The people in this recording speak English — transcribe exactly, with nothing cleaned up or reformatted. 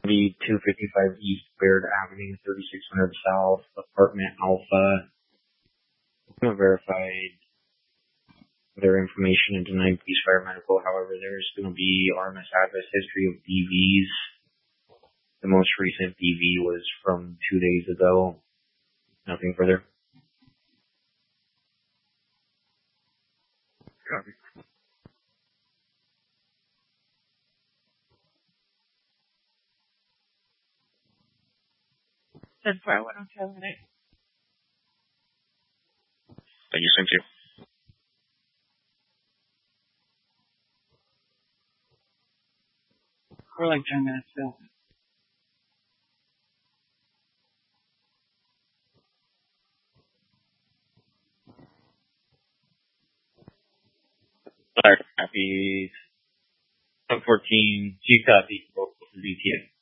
B two fifty-five East Baird Avenue, thirty-six hundred South, apartment Alpha. I'm verified their information and denied police fire medical. However, there's going to be R M S address history of D Vs. The most recent D V was from two days ago. Nothing further. Copy. ten four one oh seven eight. Thank you, thank you. We're like ten minutes still. Alright, copy. ten fourteen, G copy, D T A.